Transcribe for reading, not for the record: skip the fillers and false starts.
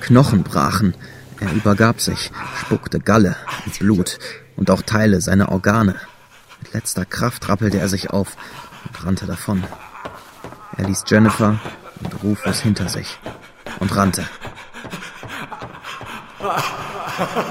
Knochen brachen. Er übergab sich, spuckte Galle und Blut und auch Teile seiner Organe. Mit letzter Kraft rappelte er sich auf und rannte davon. Er ließ Jennifer und Rufus hinter sich und rannte.